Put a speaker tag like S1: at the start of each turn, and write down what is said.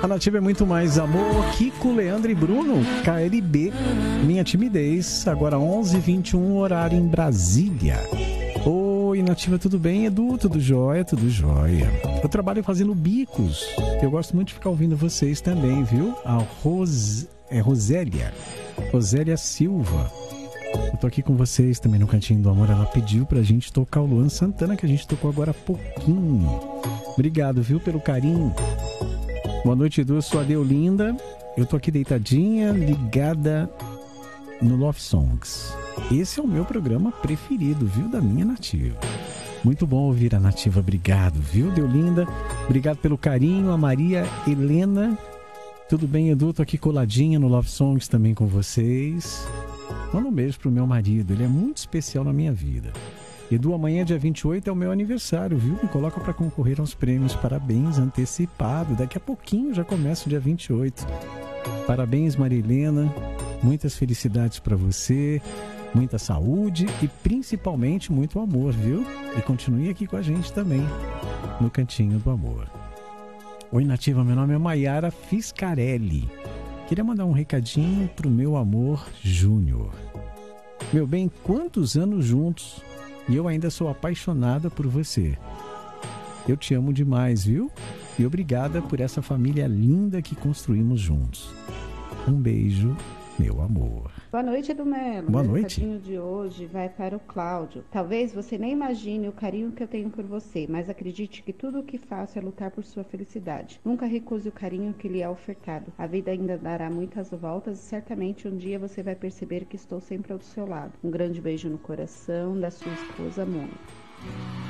S1: A Nativa é muito mais amor. Kiko, Leandro e Bruno, KLB. Minha timidez, agora 11h21, horário em Brasília. Oi, Nativa, tudo bem? Edu, tudo jóia? Tudo jóia. Eu trabalho fazendo bicos. Eu gosto muito de ficar ouvindo vocês também, viu? A Rosélia Silva. Eu tô aqui com vocês também no Cantinho do Amor. Ela pediu pra gente tocar o Luan Santana, que a gente tocou agora há pouquinho. Obrigado, viu, pelo carinho. Boa noite, Edu. Eu sou a Deolinda. Eu tô aqui deitadinha, ligada no Love Songs. Esse é o meu programa preferido, viu, da minha Nativa. Muito bom ouvir a Nativa. Obrigado, viu, Deolinda? Obrigado pelo carinho. A Maria Helena. Tudo bem, Edu? Tô aqui coladinha no Love Songs também com vocês. Manda um beijo pro meu marido. Ele é muito especial na minha vida. Edu, amanhã, dia 28, é o meu aniversário, viu? Me coloca para concorrer aos prêmios. Parabéns, antecipado. Daqui a pouquinho já começa o dia 28. Parabéns, Marilena. Muitas felicidades para você. Muita saúde e, principalmente, muito amor, viu? E continue aqui com a gente também, no Cantinho do Amor. Oi, Nativa. Meu nome é Maiara Fiscarelli. Queria mandar um recadinho pro meu amor, Júnior. Meu bem, quantos anos juntos... E eu ainda sou apaixonada por você. Eu te amo demais, viu? E obrigada por essa família linda que construímos juntos. Um beijo, meu amor.
S2: Boa noite, Edu Melo.
S1: Boa noite.
S2: O recadinho de hoje vai para o Cláudio. Talvez você nem imagine o carinho que eu tenho por você, mas acredite que tudo o que faço é lutar por sua felicidade. Nunca recuse o carinho que lhe é ofertado. A vida ainda dará muitas voltas e certamente um dia você vai perceber que estou sempre ao seu lado. Um grande beijo no coração da sua esposa, Mônica.